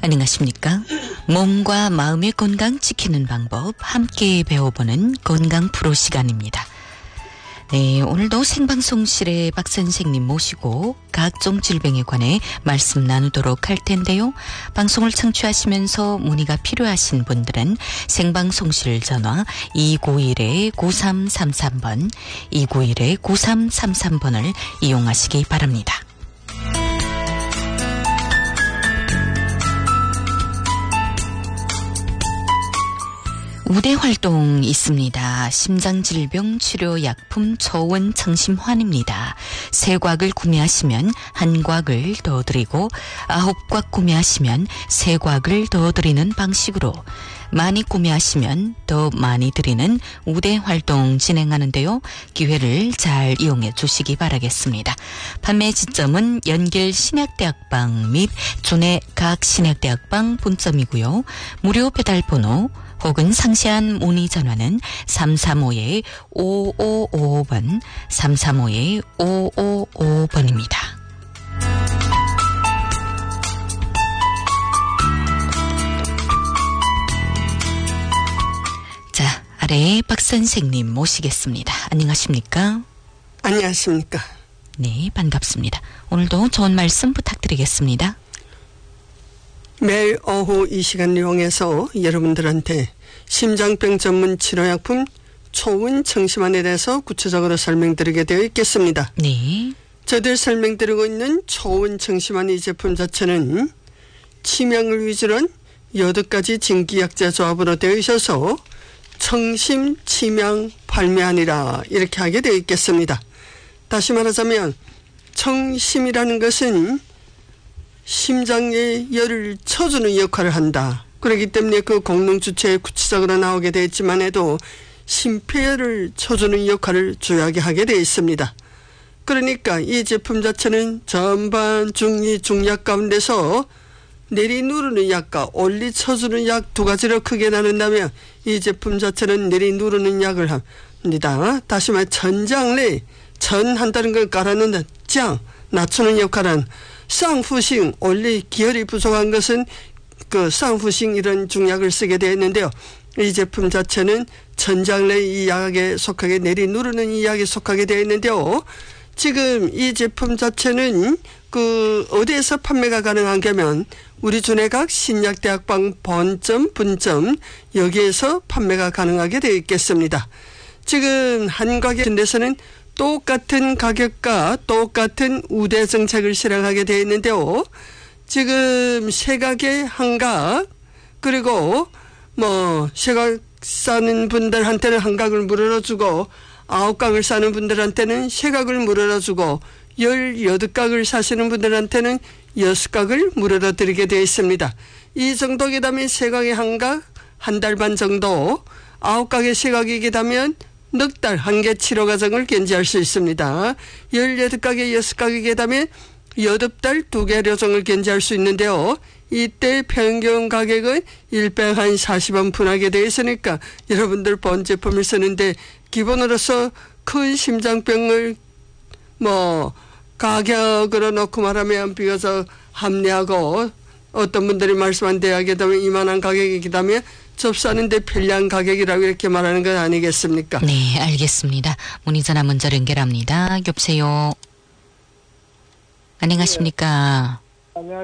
안녕하십니까? 몸과 마음의 건강 지키는 방법 함께 배워보는 건강 프로 시간입니다. 네, 오늘도 생방송실에 박 선생님 모시고 각종 질병에 관해 말씀 나누도록 할 텐데요. 방송을 청취하시면서 문의가 필요하신 분들은 생방송실 전화 291-9333번, 291-9333번을 이용하시기 바랍니다. 우대 활동 있습니다. 심장질병 치료약품 초원청심환입니다. 3곽을 구매하시면 1곽을 더 드리고 9곽 구매하시면 3곽을 더 드리는 방식으로 많이 구매하시면 더 많이 드리는 우대 활동 진행하는데요. 기회를 잘 이용해 주시기 바라겠습니다. 판매 지점은 연길 신약대학방 및 존해 각 신약대학방 본점이고요. 무료 배달번호 혹은 상세한 문의 전화는 335-5555번, 335-5555번입니다. 자, 아래에 박 선생님 모시겠습니다. 안녕하십니까? 안녕하십니까? 네, 반갑습니다. 오늘도 좋은 말씀 부탁드리겠습니다. 매일 오후 이 시간을 이용해서 여러분들한테 심장병 전문 치료약품 초원청심환에 대해서 구체적으로 설명드리게 되어 있겠습니다. 네. 저들 설명드리고 있는 초원청심환 이 제품 자체는 치명을 위주로 한 8가지 진기약재 조합으로 되어 있어서 청심, 치명, 발매하니라 이렇게 하게 되어 있겠습니다. 다시 말하자면 청심이라는 것은 심장에 열을 쳐주는 역할을 한다. 그렇기 때문에 그 공명 주체에 구체적으로 나오게 되어 있지만 해도 심폐열을 쳐주는 역할을 주요하게 하게 되어 있습니다. 그러니까 이 제품 자체는 전반 중위 중약 가운데서 내리누르는 약과 올리 쳐주는 약 두 가지로 크게 나눈다면 이 제품 자체는 내리누르는 약을 합니다. 다시 말해 전장내 전한다는 걸 깔아놓는 장 낮추는 역할은 쌍후싱 올리 기혈이 부족한 것은 그 쌍후싱 이런 중약을 쓰게 되어 있는데요. 이 제품 자체는 전장내 이 약에 속하게 내리누르는 이 약에 속하게 되어 있는데요. 지금 이 제품 자체는 그 어디에서 판매가 가능한가 하면 우리 준해각 신약대학방 본점 분점 여기에서 판매가 가능하게 되어 있겠습니다. 지금 한 가게에서는 똑같은 가격과 똑같은 우대 정책을 실행하게 되어 있는데요. 지금 세각에 한각 그리고 세각 싸는 분들한테는 한각을 물어주고 9각을 사는 분들한테는 세각을 물어주고 18각을 사시는 분들한테는 6각을 물어 드리게 되어 있습니다. 이 정도게 되면 세각에 한각 한 달 반 정도 9각의 세각이게 되면 넉 달 한개 치료 과정을 견지할 수 있습니다. 18각에 6각이게 되면 8달 2개 료정을 견지할 수 있는데요. 이때 평균 가격은 1백 한 40원 분하게 되어 있으니까 여러분들 본 제품을 쓰는데 기본으로서 큰 심장병을 가격으로 놓고 말하면 비교적 합리하고 어떤 분들이 말씀한 대학에 되면 이만한 가격이기 때문에 접수하는데 편리한 가격이라고 이렇게 말하는 건 아니겠습니까? 네, 알겠습니다. 문의 전화 먼저 연결합니다. 여보세요. 안녕하십니까?